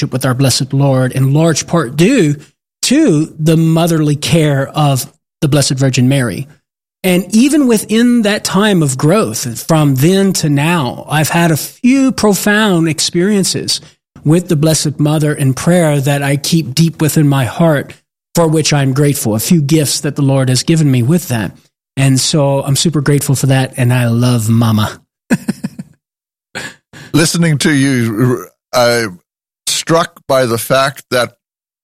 relationship with our blessed Lord, in large part due to the motherly care of the Blessed Virgin Mary. And even within that time of growth, from then to now, I've had a few profound experiences with the Blessed Mother in prayer that I keep deep within my heart, for which I'm grateful. A few gifts that the Lord has given me with that. And so I'm super grateful for that, and I love Mama. Listening to you, I'm struck by the fact that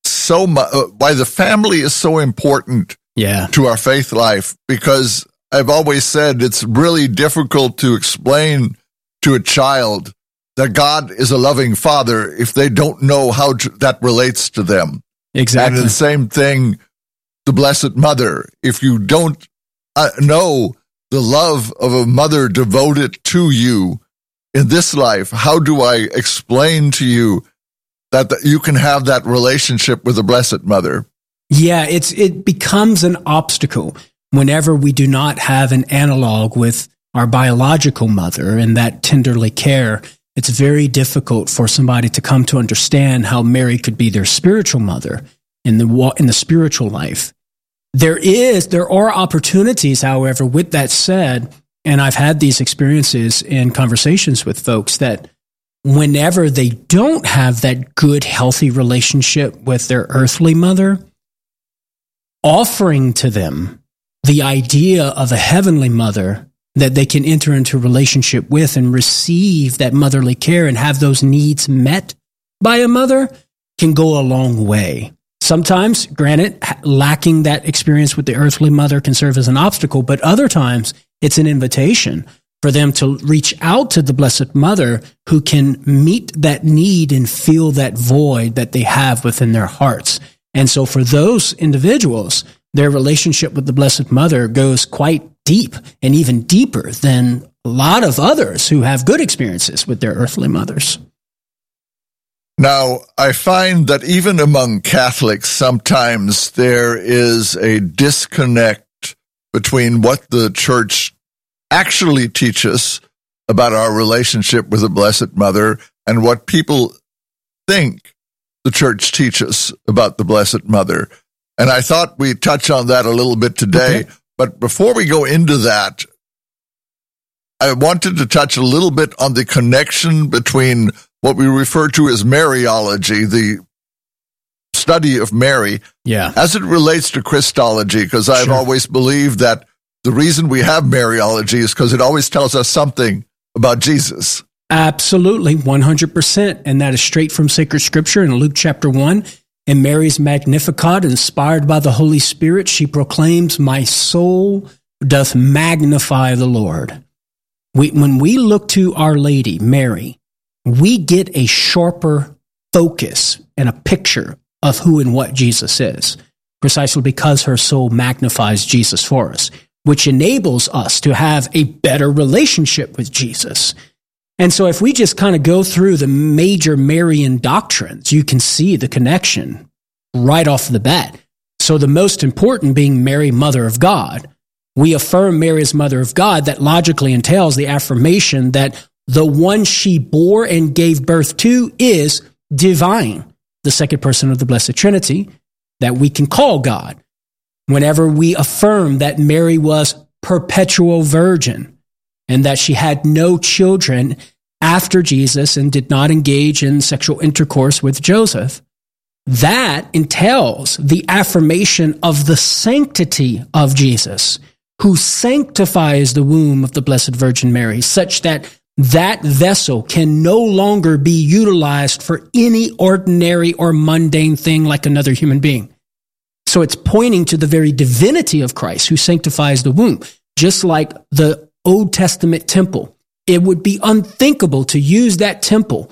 why the family is so important to our faith life, because I've always said it's really difficult to explain to a child that God is a loving father if they don't know how that relates to them. Exactly. And the same thing, the Blessed Mother. If you don't know the love of a mother devoted to you in this life, how do I explain to you that you can have that relationship with the Blessed Mother? Yeah, it becomes an obstacle whenever we do not have an analog with our biological mother and that tenderly care. It's very difficult for somebody to come to understand how Mary could be their spiritual mother in the spiritual life. There are opportunities, however, with that said, and I've had these experiences in conversations with folks, that whenever they don't have that good, healthy relationship with their earthly mother, offering to them the idea of a heavenly mother that they can enter into a relationship with and receive that motherly care and have those needs met by a mother can go a long way. Sometimes, granted, lacking that experience with the earthly mother can serve as an obstacle, but other times it's an invitation for them to reach out to the Blessed Mother who can meet that need and fill that void that they have within their hearts. And so for those individuals, their relationship with the Blessed Mother goes quite deep and even deeper than a lot of others who have good experiences with their earthly mothers. Now, I find that even among Catholics, sometimes there is a disconnect between what the Church actually teaches about our relationship with the Blessed Mother and what people think the Church teaches about the Blessed Mother. And I thought we'd touch on that a little bit today. Okay. But before we go into that, I wanted to touch a little bit on the connection between what we refer to as Mariology, the study of Mary, as it relates to Christology, because I've always believed that the reason we have Mariology is because it always tells us something about Jesus. Absolutely, 100%. And that is straight from sacred scripture in Luke chapter 1. In Mary's Magnificat, inspired by the Holy Spirit, she proclaims, "My soul doth magnify the Lord." When we look to Our Lady, Mary, we get a sharper focus and a picture of who and what Jesus is, precisely because her soul magnifies Jesus for us, which enables us to have a better relationship with Jesus. And so if we just kind of go through the major Marian doctrines, you can see the connection right off the bat. So the most important being Mary, Mother of God. We affirm Mary as Mother of God. That logically entails the affirmation that the one she bore and gave birth to is divine, the second person of the Blessed Trinity, that we can call God. Whenever we affirm that Mary was perpetual virgin, and that she had no children after Jesus and did not engage in sexual intercourse with Joseph, that entails the affirmation of the sanctity of Jesus, who sanctifies the womb of the Blessed Virgin Mary, such that that vessel can no longer be utilized for any ordinary or mundane thing like another human being. So it's pointing to the very divinity of Christ, who sanctifies the womb, just like the Old Testament temple. It would be unthinkable to use that temple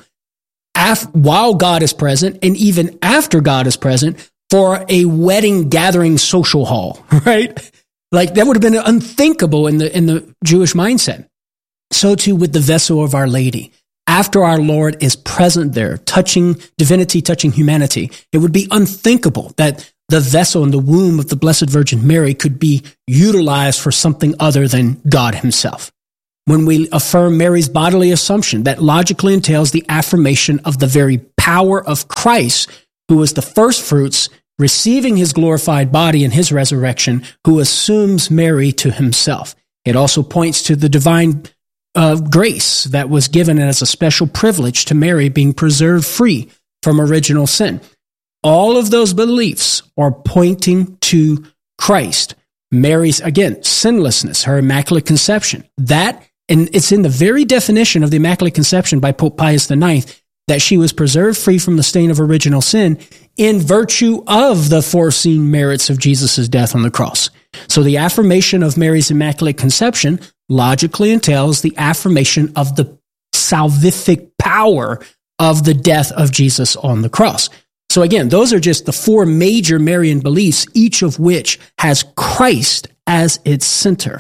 while God is present and even after God is present for a wedding gathering social hall, right? Like that would have been unthinkable in the Jewish mindset. So too with the vessel of Our Lady. After our Lord is present there, touching divinity, touching humanity, it would be unthinkable that the vessel in the womb of the Blessed Virgin Mary could be utilized for something other than God himself. When we affirm Mary's bodily assumption, that logically entails the affirmation of the very power of Christ, who is the first fruits, receiving his glorified body in his resurrection, who assumes Mary to himself. It also points to the divine grace that was given as a special privilege to Mary, being preserved free from original sin. All of those beliefs are pointing to Christ. Mary's, again, sinlessness, her immaculate conception. That, and it's in the very definition of the Immaculate Conception by Pope Pius IX, that she was preserved free from the stain of original sin in virtue of the foreseen merits of Jesus' death on the cross. So the affirmation of Mary's Immaculate Conception logically entails the affirmation of the salvific power of the death of Jesus on the cross. So again, those are just the four major Marian beliefs, each of which has Christ as its center.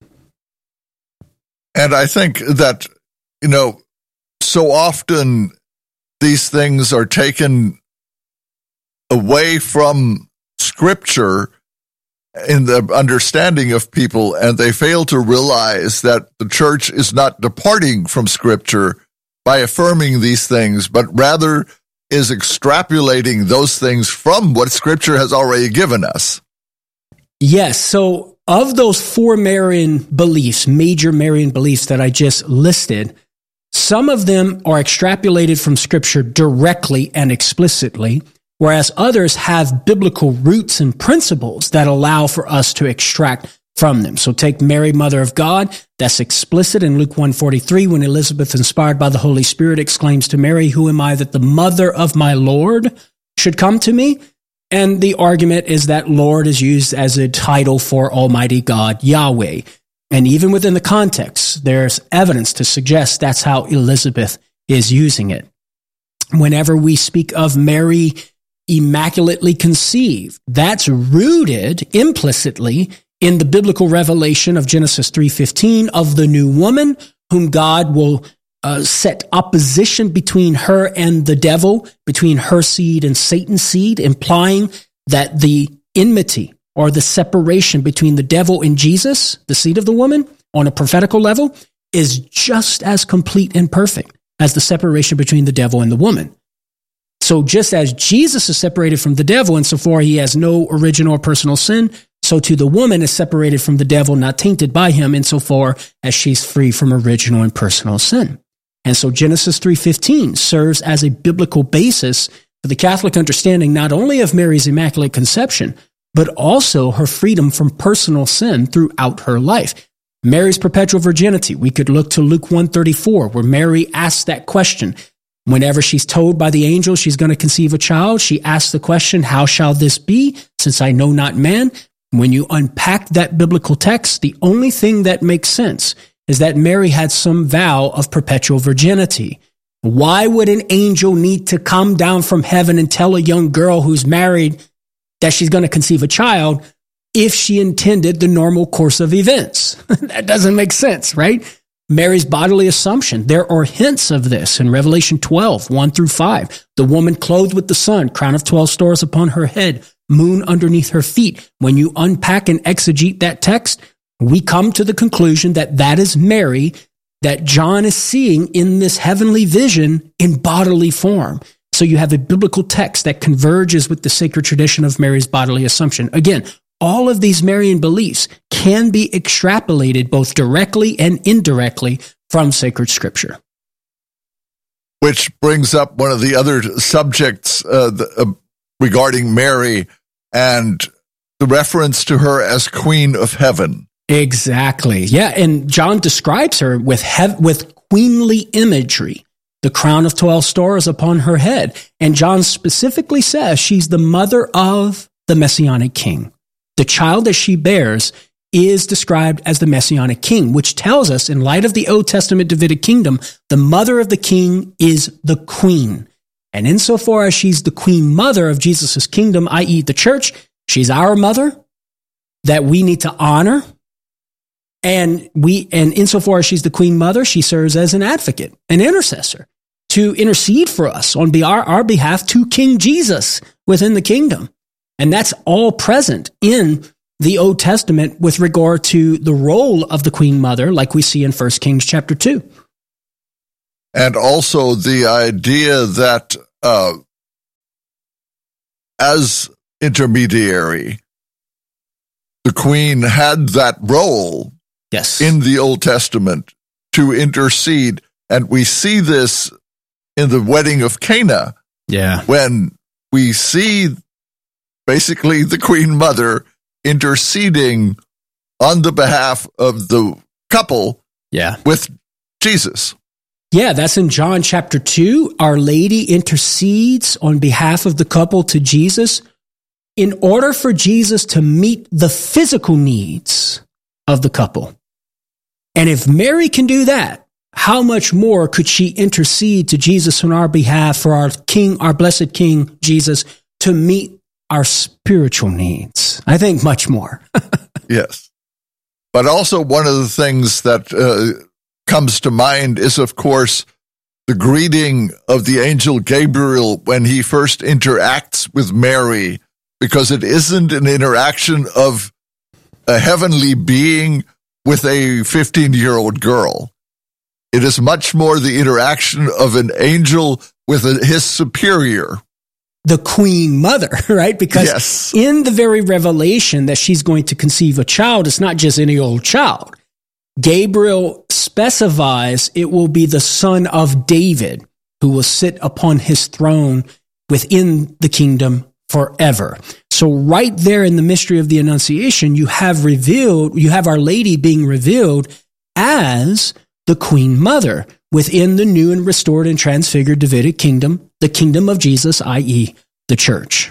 And I think that, so often these things are taken away from Scripture in the understanding of people, and they fail to realize that the church is not departing from Scripture by affirming these things, but rather is extrapolating those things from what Scripture has already given us. Yes, so of those four Marian beliefs, major Marian beliefs that I just listed, some of them are extrapolated from Scripture directly and explicitly, whereas others have biblical roots and principles that allow for us to extract from them. So take Mary, Mother of God. That's explicit in Luke 1:43, when Elizabeth, inspired by the Holy Spirit, exclaims to Mary, "Who am I that the mother of my Lord should come to me?" And the argument is that Lord is used as a title for Almighty God, Yahweh. And even within the context, there's evidence to suggest that's how Elizabeth is using it. Whenever we speak of Mary immaculately conceived, that's rooted implicitly in the biblical revelation of Genesis 3:15 of the new woman, whom God will set opposition between her and the devil, between her seed and Satan's seed, implying that the enmity or the separation between the devil and Jesus, the seed of the woman, on a prophetical level, is just as complete and perfect as the separation between the devil and the woman. So just as Jesus is separated from the devil insofar he has no original or personal sin, so too the woman is separated from the devil, not tainted by him, insofar as she's free from original and personal sin. And so Genesis 3:15 serves as a biblical basis for the Catholic understanding not only of Mary's Immaculate Conception, but also her freedom from personal sin throughout her life. Mary's perpetual virginity, we could look to Luke 1:34, where Mary asks that question. Whenever she's told by the angel she's going to conceive a child, she asks the question, "How shall this be, since I know not man?" When you unpack that biblical text, the only thing that makes sense is that Mary had some vow of perpetual virginity. Why would an angel need to come down from heaven and tell a young girl who's married that she's going to conceive a child if she intended the normal course of events? That doesn't make sense, right? Mary's bodily assumption, there are hints of this in Revelation 12, 1-5. The woman clothed with the sun, crown of 12 stars upon her head, moon underneath her feet. When you unpack and exegete that text, we come to the conclusion that that is Mary that John is seeing in this heavenly vision in bodily form. So you have a biblical text that converges with the sacred tradition of Mary's bodily assumption. Again, all of these Marian beliefs can be extrapolated both directly and indirectly from sacred Scripture. Which brings up one of the other subjects regarding Mary and the reference to her as Queen of Heaven. Exactly. Yeah, and John describes her with queenly imagery, the crown of 12 stars upon her head. And John specifically says she's the mother of the Messianic King. The child that she bears is described as the Messianic King, which tells us, in light of the Old Testament Davidic kingdom, the mother of the king is the queen. And insofar as she's the queen mother of Jesus' kingdom, i.e. the church, she's our mother that we need to honor. And insofar as she's the queen mother, she serves as an advocate, an intercessor, to intercede for us on our behalf to King Jesus within the kingdom. And that's all present in the Old Testament with regard to the role of the Queen Mother, like we see in 1 Kings chapter 2. And also the idea that as intermediary, the queen had that role in the Old Testament to intercede. And we see this in the wedding of Cana. Yeah. When we see basically the Queen Mother interceding on the behalf of the couple with Jesus. Yeah, that's in John chapter 2. Our Lady intercedes on behalf of the couple to Jesus in order for Jesus to meet the physical needs of the couple. And if Mary can do that, how much more could she intercede to Jesus on our behalf for our King, our blessed King, Jesus, to meet our spiritual needs? I think much more. Yes. But also one of the things that comes to mind is, of course, the greeting of the angel Gabriel when he first interacts with Mary, because it isn't an interaction of a heavenly being with a 15-year-old girl. It is much more the interaction of an angel with his superior. The Queen Mother, right? Because in the very revelation that she's going to conceive a child, it's not just any old child. Gabriel specifies it will be the son of David who will sit upon his throne within the kingdom forever. So right there in the mystery of the Annunciation, you have Our Lady being revealed as the Queen Mother within the new and restored and transfigured Davidic kingdom, the kingdom of Jesus, i.e., the church.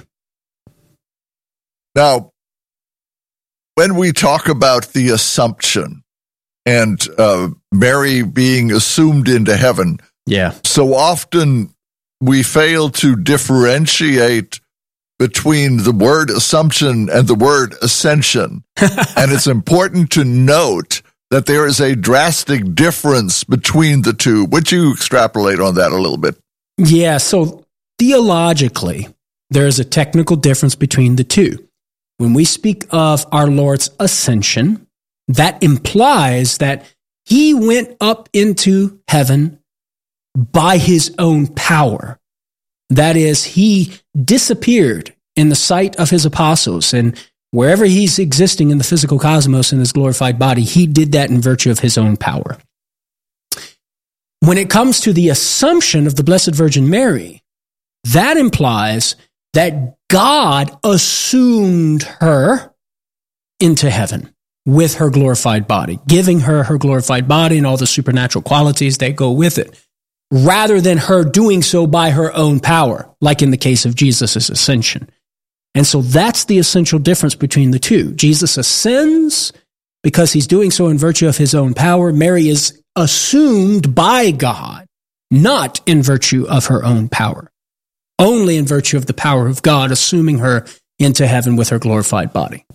Now, when we talk about the Assumption and Mary being assumed into heaven, so often we fail to differentiate between the word assumption and the word ascension. And it's important to note that there is a drastic difference between the two. Would you extrapolate on that a little bit? Yeah, so theologically, there is a technical difference between the two. When we speak of our Lord's ascension, that implies that he went up into heaven by his own power. That is, he disappeared in the sight of his apostles, and wherever he's existing in the physical cosmos in his glorified body, he did that in virtue of his own power. When it comes to the assumption of the Blessed Virgin Mary, that implies that God assumed her into heaven with her glorified body, giving her her glorified body and all the supernatural qualities that go with it, rather than her doing so by her own power, like in the case of Jesus' ascension. And so that's the essential difference between the two. Jesus ascends because he's doing so in virtue of his own power. Mary is assumed by God, not in virtue of her own power, only in virtue of the power of God, assuming her into heaven with her glorified body.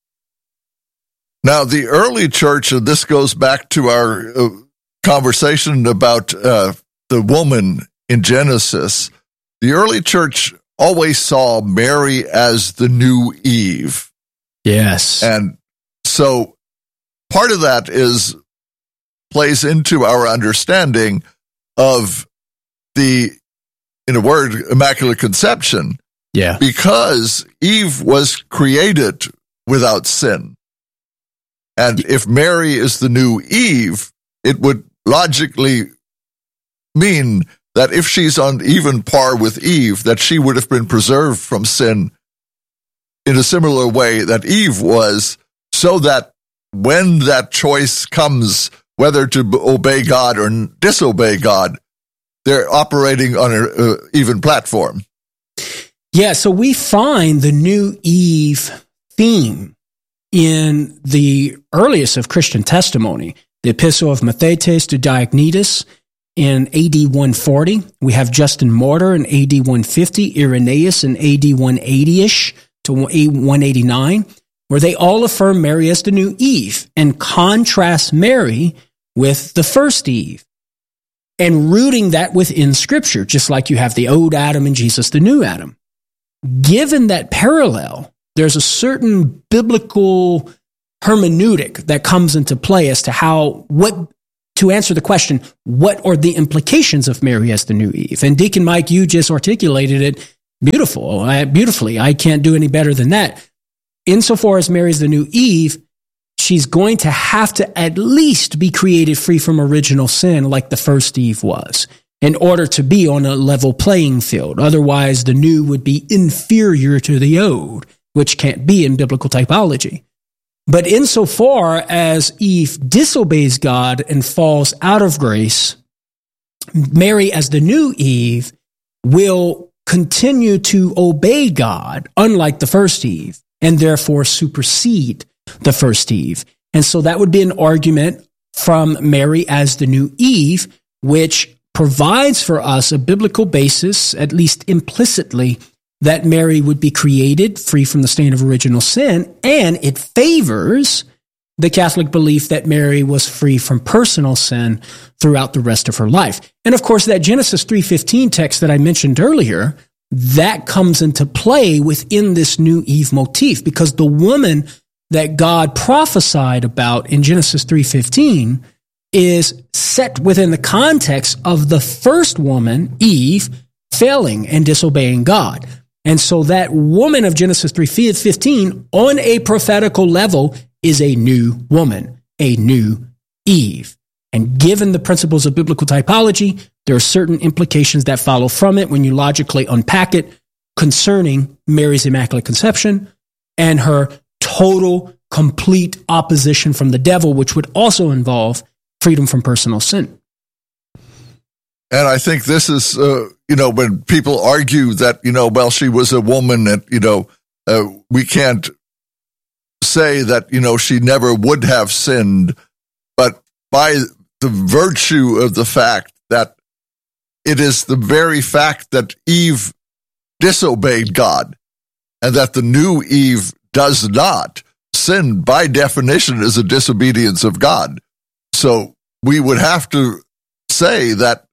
Now, the early church, and this goes back to our conversation about the woman in Genesis, the early church always saw Mary as the new Eve. Yes. And so part of that plays into our understanding of the, in a word, Immaculate Conception. Yeah. Because Eve was created without sin. And if Mary is the new Eve, it would logically mean that if she's on even par with Eve, that she would have been preserved from sin in a similar way that Eve was, so that when that choice comes, whether to obey God or disobey God, they're operating on an even platform. Yeah, so we find the new Eve theme in the earliest of Christian testimony, the Epistle of Mathetes to Diognetus in AD 140. We have Justin Martyr in AD 150, Irenaeus in AD 180-ish to 189, where they all affirm Mary as the new Eve and contrast Mary with the first Eve, and rooting that within Scripture, just like you have the old Adam and Jesus, the new Adam. Given that parallel, there's a certain biblical hermeneutic that comes into play as to to answer the question, what are the implications of Mary as the new Eve? And Deacon Mike, you just articulated it beautifully. I can't do any better than that. Insofar as Mary's the new Eve, she's going to have to at least be created free from original sin like the first Eve was, in order to be on a level playing field. Otherwise, the new would be inferior to the old, which can't be in biblical typology. But insofar as Eve disobeys God and falls out of grace, Mary as the new Eve will continue to obey God, unlike the first Eve, and therefore supersede the first Eve. And so that would be an argument from Mary as the new Eve, which provides for us a biblical basis, at least implicitly, that Mary would be created free from the stain of original sin, and it favors the Catholic belief that Mary was free from personal sin throughout the rest of her life. And of course, that Genesis 3:15 text that I mentioned earlier, that comes into play within this new Eve motif, because the woman that God prophesied about in Genesis 3:15 is set within the context of the first woman, Eve, failing and disobeying God. And so that woman of Genesis 3:15 on a prophetical level is a new woman, a new Eve. And given the principles of biblical typology, there are certain implications that follow from it when you logically unpack it concerning Mary's Immaculate Conception and her total, complete opposition from the devil, which would also involve freedom from personal sin. And I think this is, when people argue that, well, she was a woman and, we can't say that, she never would have sinned, but by the virtue of the fact that it is the very fact that Eve disobeyed God and that the new Eve does not, sin by definition is a disobedience of God. So we would have to say that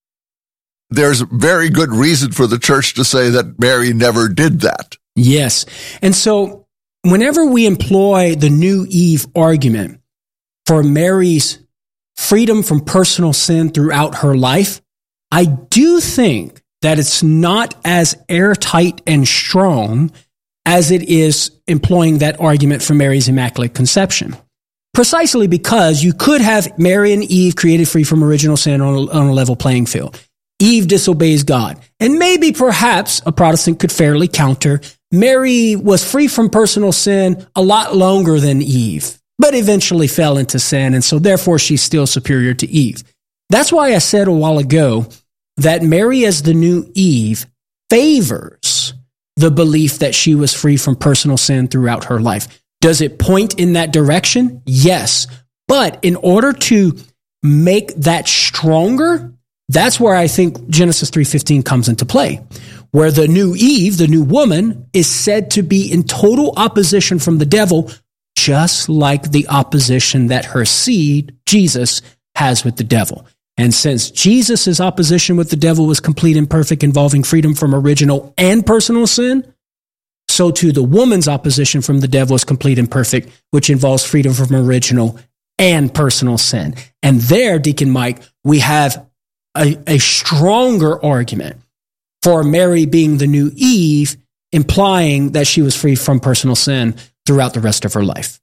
there's very good reason for the church to say that Mary never did that. Yes. And so whenever we employ the new Eve argument for Mary's freedom from personal sin throughout her life, I do think that it's not as airtight and strong as it is employing that argument for Mary's Immaculate Conception. Precisely because you could have Mary and Eve created free from original sin on a level playing field. Eve disobeys God. And maybe perhaps a Protestant could fairly counter, Mary was free from personal sin a lot longer than Eve, but eventually fell into sin, and so therefore she's still superior to Eve. That's why I said a while ago that Mary as the new Eve favors the belief that she was free from personal sin throughout her life. Does it point in that direction? Yes. But in order to make that stronger, that's where I think Genesis 3:15 comes into play, where the new Eve, the new woman, is said to be in total opposition from the devil, just like the opposition that her seed, Jesus, has with the devil. And since Jesus' opposition with the devil was complete and perfect, involving freedom from original and personal sin, so too the woman's opposition from the devil is complete and perfect, which involves freedom from original and personal sin. And there, Deacon Mike, we have a stronger argument for Mary being the new Eve, implying that she was free from personal sin throughout the rest of her life.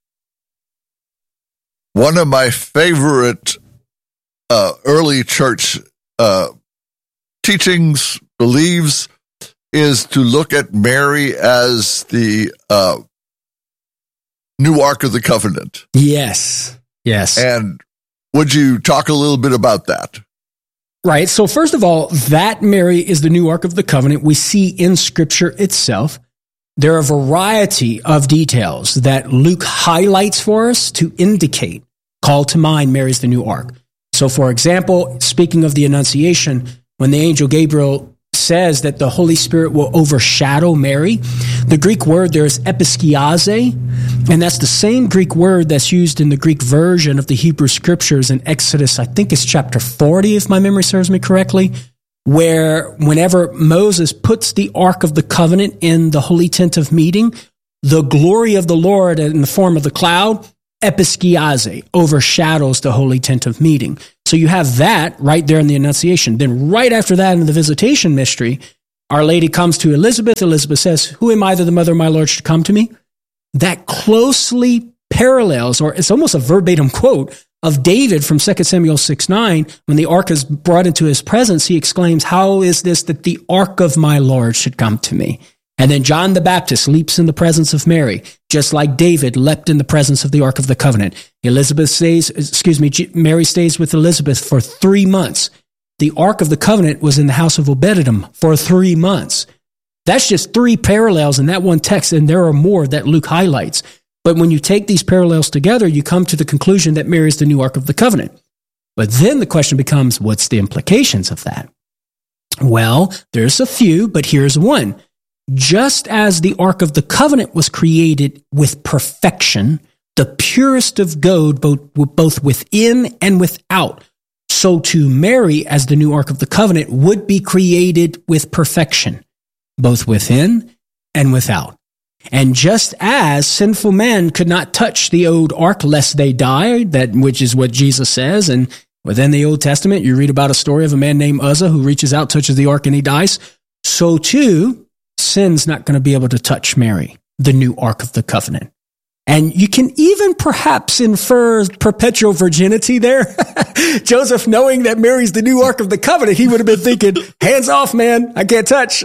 One of my favorite early church teachings, beliefs, is to look at Mary as the new Ark of the Covenant. Yes. And would you talk a little bit about that? Right. So first of all, that Mary is the new Ark of the Covenant we see in Scripture itself. There are a variety of details that Luke highlights for us to indicate, call to mind Mary's the new Ark. So for example, speaking of the Annunciation, when the angel Gabriel says that the Holy Spirit will overshadow Mary, the Greek word there is episkiaze, and that's the same Greek word that's used in the Greek version of the Hebrew Scriptures in Exodus, I think it's chapter 40, if my memory serves me correctly, where whenever Moses puts the Ark of the Covenant in the holy tent of meeting, the glory of the Lord in the form of the cloud, episkiaze, overshadows the holy tent of meeting. So you have that right there in the Annunciation. Then right after that in the Visitation Mystery, Our Lady comes to Elizabeth. Elizabeth says, "Who am I that the mother of my Lord should come to me?" That closely parallels, or it's almost a verbatim quote of David from 2 Samuel 6:9. When the ark is brought into his presence, he exclaims, "How is this that the ark of my Lord should come to me?" And then John the Baptist leaps in the presence of Mary, just like David leapt in the presence of the Ark of the Covenant. Mary stays with Elizabeth for 3 months. The Ark of the Covenant was in the house of Obed-Edom for 3 months. That's just 3 parallels in that one text, and there are more that Luke highlights. But when you take these parallels together, you come to the conclusion that Mary is the new Ark of the Covenant. But then the question becomes, what's the implications of that? Well, there's a few, but here's one. Just as the Ark of the Covenant was created with perfection, the purest of gold, both within and without, so too Mary, as the new Ark of the Covenant, would be created with perfection, both within and without. And just as sinful men could not touch the old ark lest they die, which is what Jesus says, and within the Old Testament, you read about a story of a man named Uzzah who reaches out, touches the ark, and he dies. So too, sin's not going to be able to touch Mary, the new Ark of the Covenant. And you can even perhaps infer perpetual virginity there. Joseph, knowing that Mary's the new Ark of the Covenant, he would have been thinking, hands off, man, I can't touch.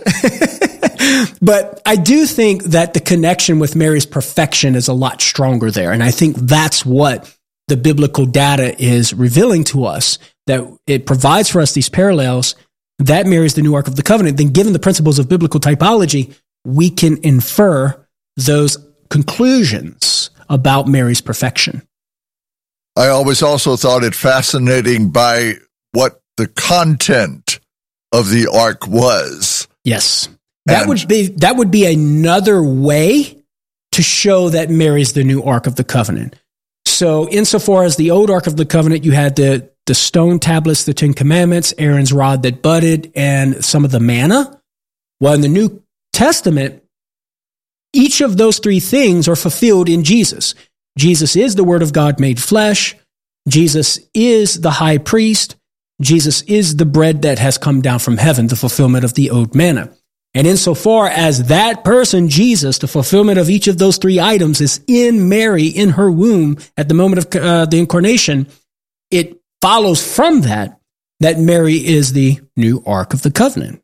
But I do think that the connection with Mary's perfection is a lot stronger there. And I think that's what the biblical data is revealing to us, that it provides for us these parallels, that Mary is the new Ark of the Covenant. Then given the principles of biblical typology, we can infer those conclusions about Mary's perfection. I always also thought it fascinating by what the content of the ark was. Yes. That would be another way to show that Mary's the new Ark of the Covenant. So insofar as the old Ark of the Covenant, you had the stone tablets, the 10 Commandments, Aaron's rod that budded, and some of the manna. Well, in the New Testament, each of those 3 things are fulfilled in Jesus. Jesus is the Word of God made flesh. Jesus is the high priest. Jesus is the bread that has come down from heaven, the fulfillment of the old manna. And insofar as that person, Jesus, the fulfillment of each of those 3 items is in Mary, in her womb, at the moment of the incarnation, it follows from that Mary is the new Ark of the Covenant.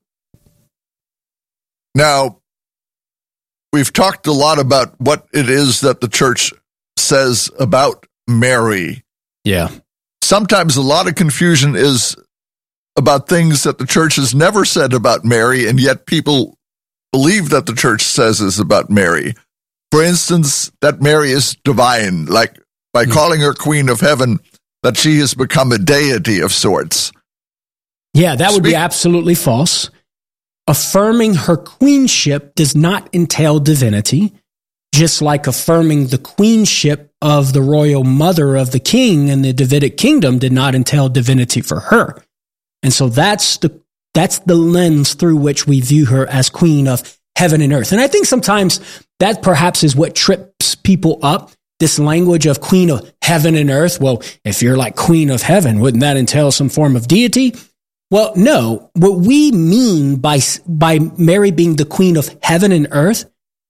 Now, we've talked a lot about what it is that the church says about Mary. Yeah. Sometimes a lot of confusion is about things that the church has never said about Mary, and yet people believe that the church says is about Mary. For instance, that Mary is divine, like by calling her Queen of Heaven, that she has become a deity of sorts. Yeah, that would be absolutely false. Affirming her queenship does not entail divinity, just like affirming the queenship of the royal mother of the king in the Davidic kingdom did not entail divinity for her. And so that's the lens through which we view her as queen of heaven and earth. And I think sometimes that perhaps is what trips people up, this language of queen of heaven and earth. Well, if you're like queen of heaven, wouldn't that entail some form of deity? Well, no. What we mean by Mary being the queen of heaven and earth,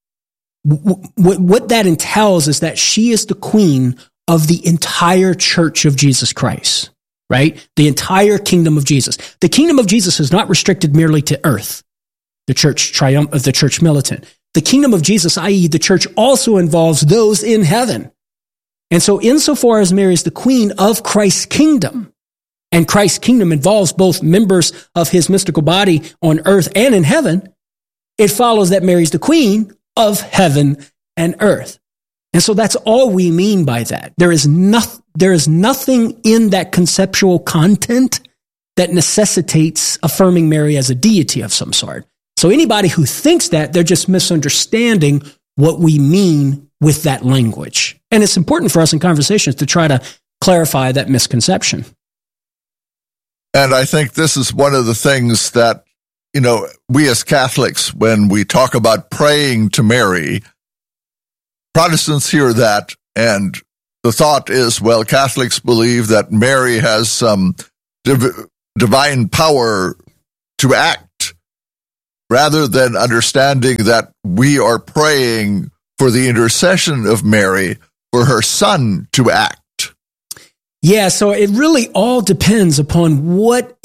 what that entails is that she is the queen of the entire church of Jesus Christ, right? The entire kingdom of Jesus. The kingdom of Jesus is not restricted merely to earth, the church militant. The kingdom of Jesus, i.e. the church, also involves those in heaven. And so insofar as Mary is the queen of Christ's kingdom, and Christ's kingdom involves both members of his mystical body on earth and in heaven, it follows that Mary's the queen of heaven and earth. And so that's all we mean by that. There is nothing in that conceptual content that necessitates affirming Mary as a deity of some sort. So anybody who thinks that, they're just misunderstanding what we mean with that language. And it's important for us in conversations to try to clarify that misconception. And I think this is one of the things that, we as Catholics, when we talk about praying to Mary, Protestants hear that and the thought is, well, Catholics believe that Mary has some divine power to act, rather than understanding that we are praying for the intercession of Mary for her son to act. Yeah, so it really all depends upon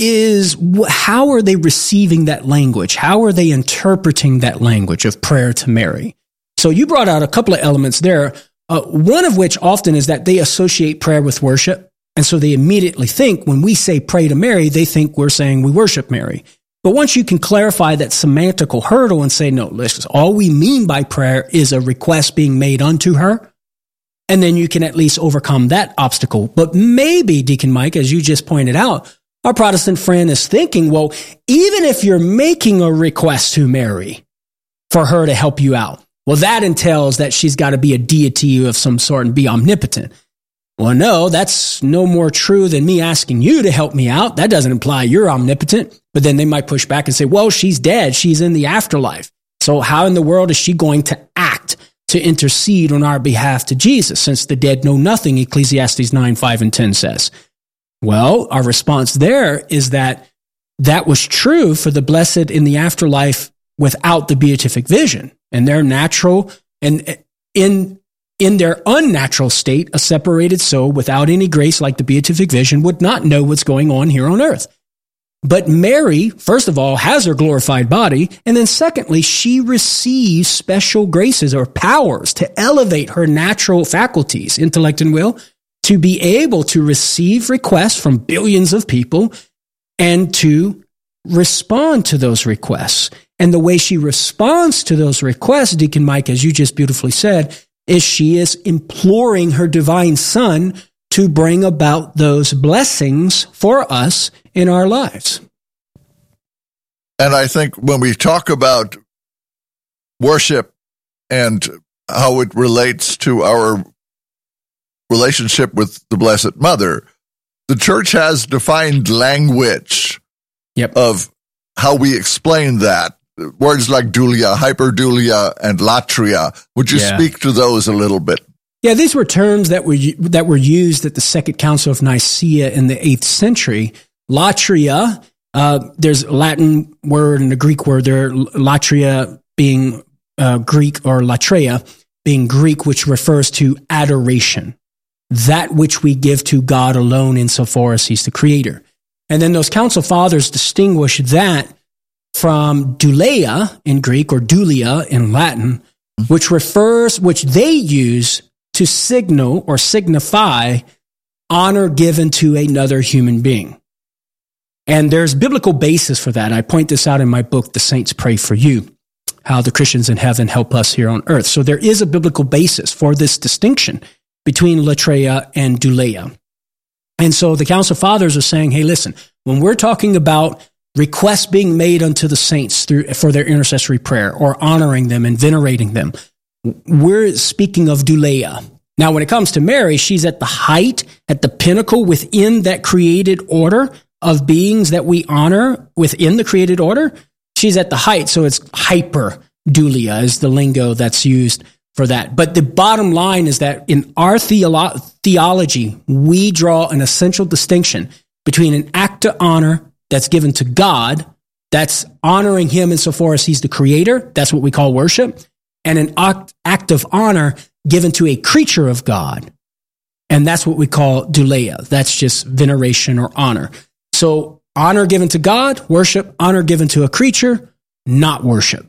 how are they receiving that language? How are they interpreting that language of prayer to Mary? So you brought out a couple of elements there, one of which often is that they associate prayer with worship. And so they immediately think when we say pray to Mary, they think we're saying we worship Mary. But once you can clarify that semantical hurdle and say, no, listen, all we mean by prayer is a request being made unto her, and then you can at least overcome that obstacle. But maybe, Deacon Mike, as you just pointed out, our Protestant friend is thinking, well, even if you're making a request to Mary for her to help you out, well, that entails that she's got to be a deity of some sort and be omnipotent. Well, no, that's no more true than me asking you to help me out. That doesn't imply you're omnipotent. But then they might push back and say, well, she's dead. She's in the afterlife. So how in the world is she going to act to intercede on our behalf to Jesus, since the dead know nothing, Ecclesiastes 9, 5, and 10 says? Well, our response there is that was true for the blessed in the afterlife without the beatific vision. And their natural, and in their unnatural state, a separated soul without any grace like the beatific vision would not know what's going on here on earth. But Mary, first of all, has her glorified body, and then secondly, she receives special graces or powers to elevate her natural faculties, intellect and will, to be able to receive requests from billions of people and to respond to those requests. And the way she responds to those requests, Deacon Mike, as you just beautifully said, is she is imploring her divine Son to bring about those blessings for us in our lives. And I think when we talk about worship and how it relates to our relationship with the Blessed Mother, the Church has defined language of how we explain that. Words like dulia, hyperdulia, and latria. Would you speak to those a little bit? Yeah, these were terms that were used at the Second Council of Nicaea in the 8th century. Latria, there's a Latin word and a Greek word there, latria being Greek, or latreia being Greek, which refers to adoration, that which we give to God alone insofar as He's the Creator. And then those Council Fathers distinguish that from douleia in Greek, or dulia in Latin, which they use to signal or signify honor given to another human being. And there's biblical basis for that. I point this out in my book, The Saints Pray for You, how the Christians in heaven help us here on earth. So there is a biblical basis for this distinction between latreia and douleia. And so the Council Fathers are saying, hey, listen, when we're talking about requests being made unto the saints for their intercessory prayer, or honoring them and venerating them, we're speaking of douleia. Now, when it comes to Mary, she's at the height, at the pinnacle within that created order of beings that we honor within the created order. She's at the height, so it's hyperdulia is the lingo that's used for that. But the bottom line is that in our theology, we draw an essential distinction between an act of honor that's given to God, that's honoring Him insofar as He's the Creator, that's what we call worship, and an act of honor given to a creature of God, and that's what we call douleia. That's just veneration or honor. So honor given to God, worship; honor given to a creature, not worship.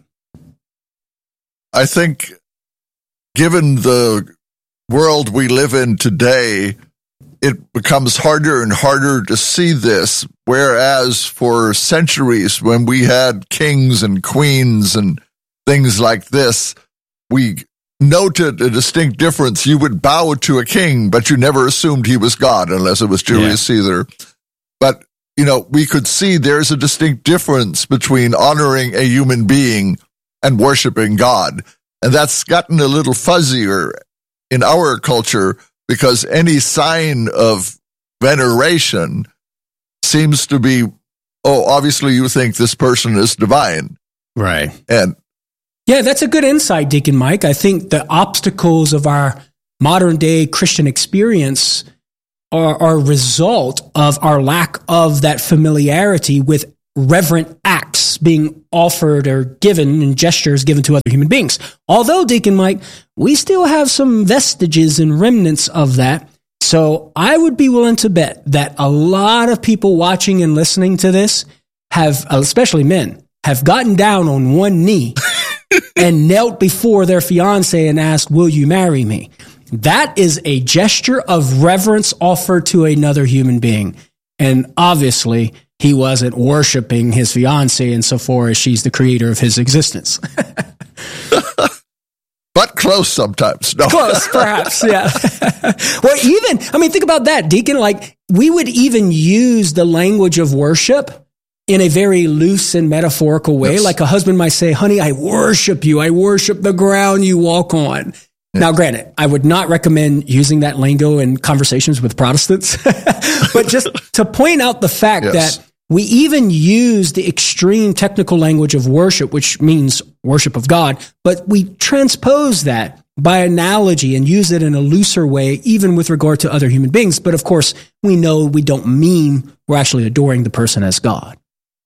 I think, given the world we live in today, it becomes harder and harder to see this, whereas for centuries, when we had kings and queens and things like this, we noted a distinct difference. You would bow to a king, but you never assumed he was God, unless it was Julius Caesar. But, we could see there's a distinct difference between honoring a human being and worshiping God. And that's gotten a little fuzzier in our culture, because any sign of veneration seems to be, obviously you think this person is divine. Right. And yeah, that's a good insight, Deacon Mike. I think the obstacles of our modern day Christian experience are a result of our lack of that familiarity with reverent acts being offered or given and gestures given to other human beings. Although, Deacon Mike, we still have some vestiges and remnants of that. So I would be willing to bet that a lot of people watching and listening to this have, especially men, have gotten down on one knee and knelt before their fiance and asked, "Will you marry me?" That is a gesture of reverence offered to another human being. And obviously, he wasn't worshiping his fiancée insofar as she's the creator of his existence. But close sometimes. No. Close, perhaps, yeah. Well, think about that, Deacon. Like, we would even use the language of worship in a very loose and metaphorical way. Yes. Like a husband might say, "Honey, I worship you. I worship the ground you walk on." Now, granted, I would not recommend using that lingo in conversations with Protestants, but just to point out the fact that we even use the extreme technical language of worship, which means worship of God, but we transpose that by analogy and use it in a looser way, even with regard to other human beings. But of course, we know we don't mean we're actually adoring the person as God.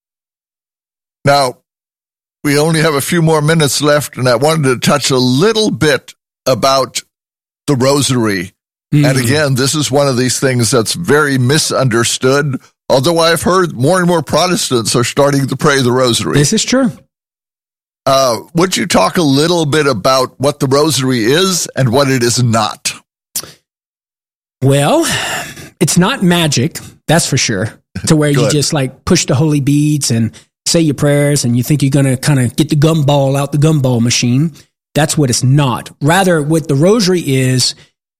Now, we only have a few more minutes left, and I wanted to touch a little bit about the rosary. And again, this is one of these things that's very misunderstood, although I've heard more and more Protestants are starting to pray the rosary. This is true. Would you talk a little bit about what the rosary is and what it is not? Well, it's not magic, that's for sure, to where you just like push the holy beads and say your prayers and you think you're going to kind of get the gumball out the gumball machine. That's what it's not. Rather, what the rosary is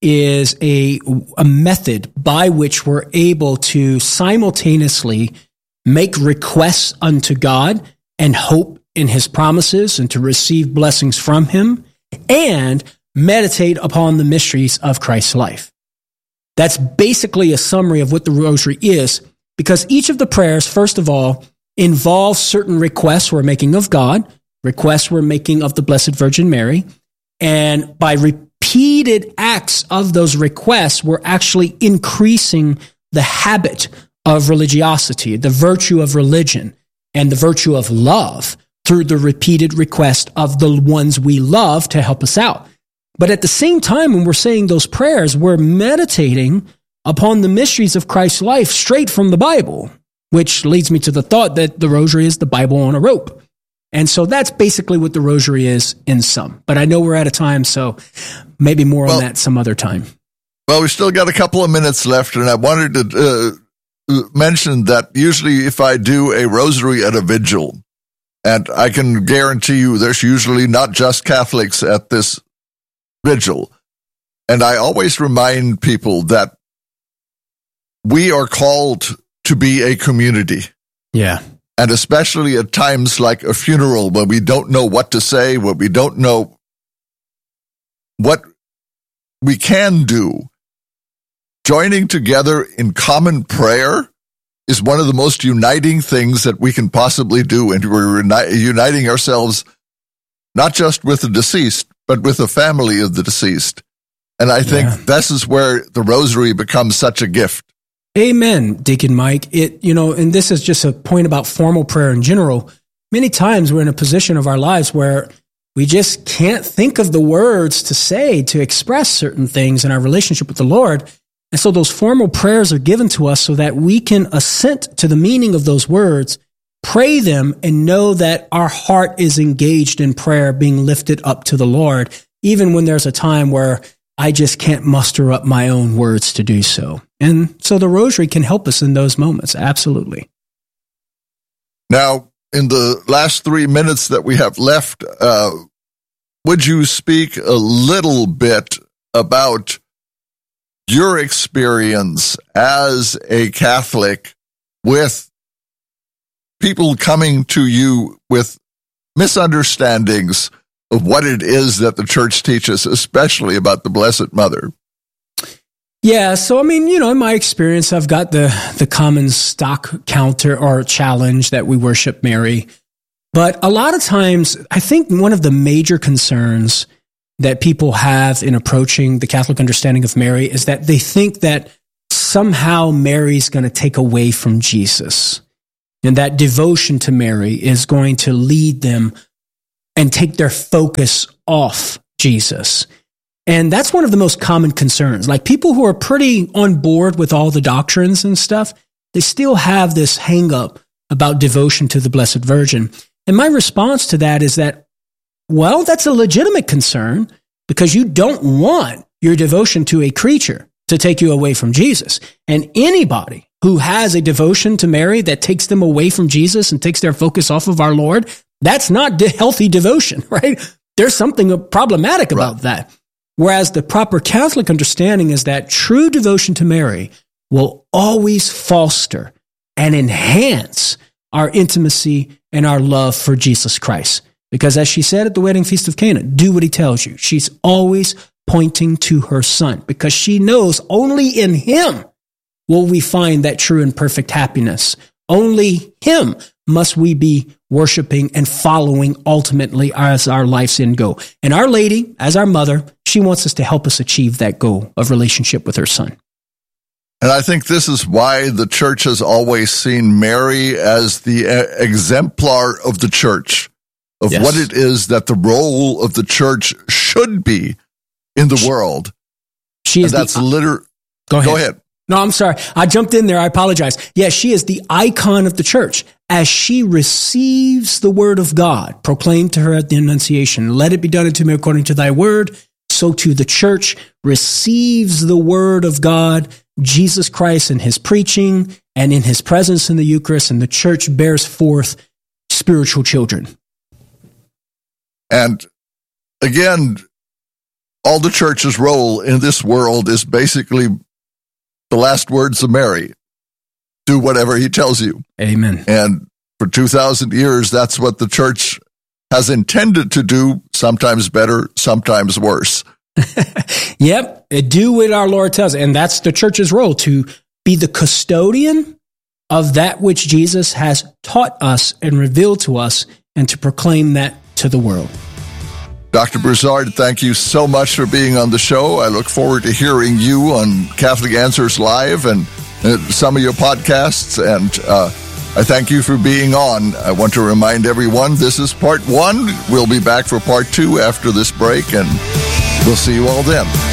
a method by which we're able to simultaneously make requests unto God and hope in his promises and to receive blessings from him and meditate upon the mysteries of Christ's life. That's basically a summary of what the rosary is, because each of the prayers, first of all, involves certain requests we're making of God, requests we're making of the Blessed Virgin Mary, and by repeated acts of those requests, we're actually increasing the habit of religiosity, the virtue of religion, and the virtue of love through the repeated request of the ones we love to help us out. But at the same time, when we're saying those prayers, we're meditating upon the mysteries of Christ's life straight from the Bible, which leads me to the thought that the rosary is the Bible on a rope. And so that's basically what the rosary is in sum. But I know we're out of time, so maybe more on that some other time. Well, we still got a couple of minutes left, and I wanted to mention that usually if I do a rosary at a vigil, and I can guarantee you there's usually not just Catholics at this vigil, and I always remind people that we are called to be a community. Yeah. And especially at times like a funeral, when we don't know what to say, when we don't know what we can do, joining together in common prayer is one of the most uniting things that we can possibly do. And we're uniting ourselves not just with the deceased, but with the family of the deceased. And I think this is where the rosary becomes such a gift. Amen, Deacon Mike. And this is just a point about formal prayer in general. Many times we're in a position of our lives where we just can't think of the words to say to express certain things in our relationship with the Lord. And so those formal prayers are given to us so that we can assent to the meaning of those words, pray them, and know that our heart is engaged in prayer, being lifted up to the Lord, even when there's a time where I just can't muster up my own words to do so. And so the rosary can help us in those moments. Absolutely. Now, in the last 3 minutes that we have left, would you speak a little bit about your experience as a Catholic with people coming to you with misunderstandings of what it is that the church teaches, especially about the Blessed Mother? Yeah, so in my experience, I've got the common stock counter or challenge that we worship Mary. But a lot of times, I think one of the major concerns that people have in approaching the Catholic understanding of Mary is that they think that somehow Mary's going to take away from Jesus, and that devotion to Mary is going to lead them and take their focus off Jesus. And that's one of the most common concerns. Like, people who are pretty on board with all the doctrines and stuff, they still have this hang up about devotion to the Blessed Virgin. And my response to that is that, well, that's a legitimate concern, because you don't want your devotion to a creature to take you away from Jesus. And anybody who has a devotion to Mary that takes them away from Jesus and takes their focus off of our Lord, that's not healthy devotion, right? There's something problematic about that. Whereas the proper Catholic understanding is that true devotion to Mary will always foster and enhance our intimacy and our love for Jesus Christ. Because as she said at the wedding feast of Cana, do what he tells you. She's always pointing to her son, because she knows only in him will we find that true and perfect happiness. Only him must we be worshiping and following ultimately as our life's end goal. And Our Lady, as our mother, she wants us to help us achieve that goal of relationship with her son. And I think this is why the church has always seen Mary as the exemplar of the church, of what it is that the role of the church should be in the world. She is. That's Go ahead. No, I'm sorry. I jumped in there. I apologize. Yeah, she is the icon of the church as she receives the word of God proclaimed to her at the Annunciation. Let it be done unto me according to thy word. So too the church receives the word of God, Jesus Christ, in his preaching and in his presence in the Eucharist, and the church bears forth spiritual children. And again, all the church's role in this world is basically the last words of Mary. Do whatever he tells you. Amen. And for 2,000 years, that's what the church has intended to do, sometimes better, sometimes worse. Yep. Do what our Lord tells. And that's the church's role, to be the custodian of that which Jesus has taught us and revealed to us, and to proclaim that to the world. Dr. Broussard, thank you so much for being on the show. I look forward to hearing you on Catholic Answers Live and some of your podcasts, and I thank you for being on. I want to remind everyone, this is part 1. We'll be back for part 2 after this break, and we'll see you all then.